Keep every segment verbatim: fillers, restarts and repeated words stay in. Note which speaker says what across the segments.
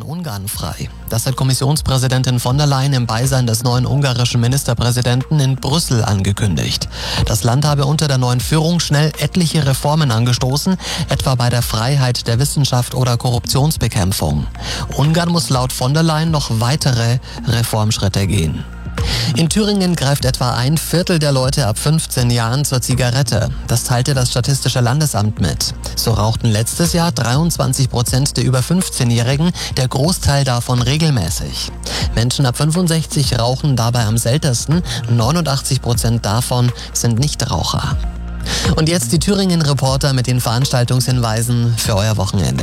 Speaker 1: Ungarn frei. Das hat Kommissionspräsidentin von der Leyen im Beisein des neuen ungarischen Ministerpräsidenten in Brüssel angekündigt. Das Land habe unter der neuen Führung schnell etliche Reformen angestoßen, etwa bei der Freiheit der Wissenschaft oder Korruptionsbekämpfung. Ungarn muss laut von der Leyen noch weitere Reformschritte gehen. In Thüringen greift etwa ein Viertel der Leute ab fünfzehn Jahren zur Zigarette. Das teilte das Statistische Landesamt mit. So rauchten letztes Jahr dreiundzwanzig Prozent der über fünfzehnjährigen, der Großteil davon regelmäßig. Menschen ab fünfundsechzig rauchen dabei am seltensten, neunundachtzig Prozent davon sind Nichtraucher. Und jetzt die Thüringen-Reporter mit den Veranstaltungshinweisen für euer Wochenende.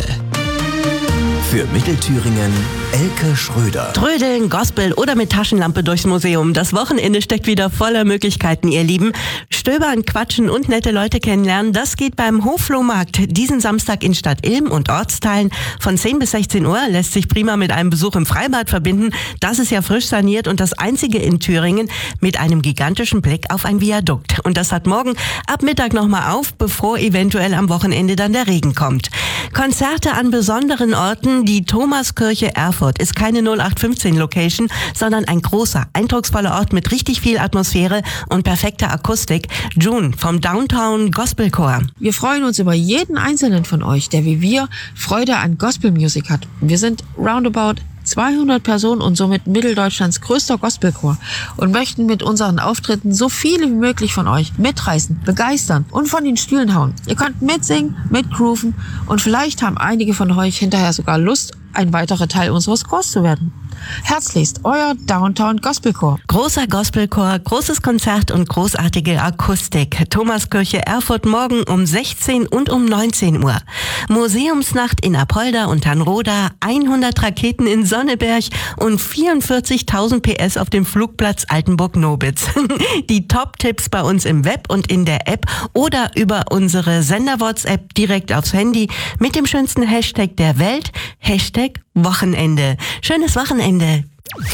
Speaker 2: Für Mittelthüringen Elke Schröder.
Speaker 3: Trödeln, Gospel oder mit Taschenlampe durchs Museum. Das Wochenende steckt wieder voller Möglichkeiten, ihr Lieben. Stöbern, quatschen und nette Leute kennenlernen, das geht beim Hofflohmarkt diesen Samstag in Stadt Ilm und Ortsteilen. Von zehn bis sechzehn Uhr lässt sich prima mit einem Besuch im Freibad verbinden. Das ist ja frisch saniert und das einzige in Thüringen mit einem gigantischen Blick auf ein Viadukt. Und das hat morgen ab Mittag nochmal auf, bevor eventuell am Wochenende dann der Regen kommt. Konzerte an besonderen Orten. Die Thomaskirche Erfurt ist keine null acht fünfzehn Location, sondern ein großer, eindrucksvoller Ort mit richtig viel Atmosphäre und perfekter Akustik. June vom Downtown Gospel Chor.
Speaker 4: Wir freuen uns über jeden einzelnen von euch, der wie wir Freude an Gospel Music hat. Wir sind roundabout zweihundert Personen und somit Mitteldeutschlands größter Gospelchor und möchten mit unseren Auftritten so viele wie möglich von euch mitreißen, begeistern und von den Stühlen hauen. Ihr könnt mitsingen, mitgrooven und vielleicht haben einige von euch hinterher sogar Lust, ein weiterer Teil unseres Chors zu werden. Herzlichst, euer Downtown Gospelchor.
Speaker 3: Großer Gospelchor, großes Konzert und großartige Akustik. Thomaskirche Erfurt morgen um sechzehn und um neunzehn Uhr. Museumsnacht in Apolda und Hanroda, hundert Raketen in Sonneberg und vierundvierzigtausend P S auf dem Flugplatz Altenburg-Nobitz. Die Top-Tipps bei uns im Web und in der App oder über unsere Sender-WhatsApp direkt aufs Handy mit dem schönsten Hashtag der Welt, Hashtag Wochenende. Schönes Wochenende.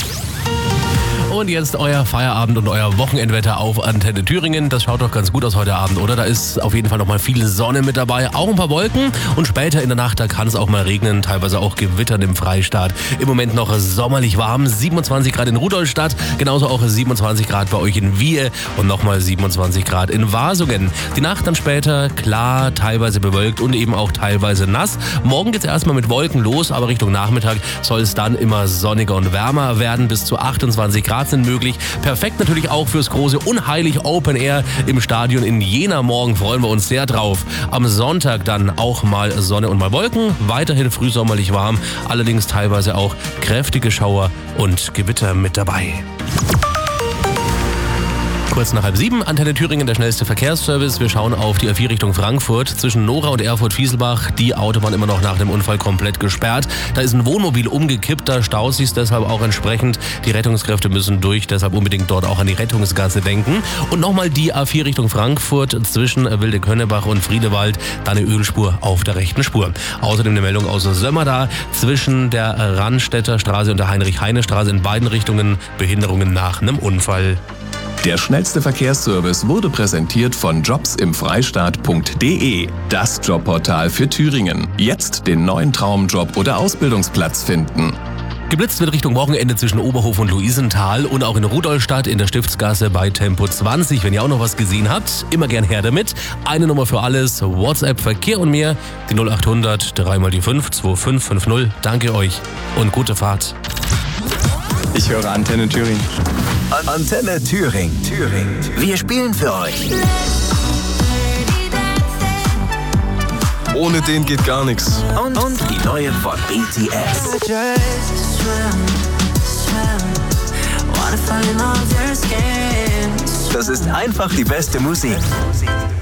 Speaker 5: Und jetzt euer Feierabend und euer Wochenendwetter auf Antenne Thüringen. Das schaut doch ganz gut aus heute Abend, oder? Da ist auf jeden Fall noch mal viel Sonne mit dabei, auch ein paar Wolken. Und später in der Nacht, da kann es auch mal regnen, teilweise auch gewittern im Freistaat. Im Moment noch sommerlich warm, siebenundzwanzig Grad in Rudolstadt, genauso auch siebenundzwanzig Grad bei euch in Wiehe und nochmal siebenundzwanzig Grad in Wasungen. Die Nacht dann später klar, teilweise bewölkt und eben auch teilweise nass. Morgen geht es erstmal mit Wolken los, aber Richtung Nachmittag soll es dann immer sonniger und wärmer werden. Bis zu achtundzwanzig Grad sind möglich. Perfekt natürlich auch fürs große Unheilig Open Air im Stadion in Jena. Morgen freuen wir uns sehr drauf. Am Sonntag dann auch mal Sonne und mal Wolken. Weiterhin frühsommerlich warm, allerdings teilweise auch kräftige Schauer und Gewitter mit dabei. Kurz nach halb sieben, Antenne Thüringen, der schnellste Verkehrsservice. Wir schauen auf die A vier Richtung Frankfurt. Zwischen Nora und Erfurt-Fieselbach, die Autobahn immer noch nach dem Unfall komplett gesperrt. Da ist ein Wohnmobil umgekippt, da staut sich deshalb auch entsprechend. Die Rettungskräfte müssen durch, deshalb unbedingt dort auch an die Rettungsgasse denken. Und nochmal die A vier Richtung Frankfurt zwischen Wilde-Könnebach und Friedewald, da eine Ölspur auf der rechten Spur. Außerdem eine Meldung aus Sömmerda zwischen der Rannstädter Straße und der Heinrich-Heine-Straße in beiden Richtungen Behinderungen nach einem Unfall.
Speaker 6: Der schnellste Verkehrsservice wurde präsentiert von jobs im freistaat punkt de, das Jobportal für Thüringen. Jetzt den neuen Traumjob oder Ausbildungsplatz finden.
Speaker 5: Geblitzt wird Richtung Wochenende zwischen Oberhof und Luisenthal und auch in Rudolstadt in der Stiftsgasse bei Tempo zwanzig. Wenn ihr auch noch was gesehen habt, immer gern her damit. Eine Nummer für alles, WhatsApp, Verkehr und mehr, die null achthundert drei mal die fünf zwei fünf fünf null. Danke euch und gute Fahrt.
Speaker 7: Ich höre Antenne Thüringen.
Speaker 2: Antenne Thüringen. Thüringen. Wir spielen für euch.
Speaker 7: Ohne den geht gar nichts.
Speaker 2: Und, und die neue von B T S. Das ist einfach die beste Musik.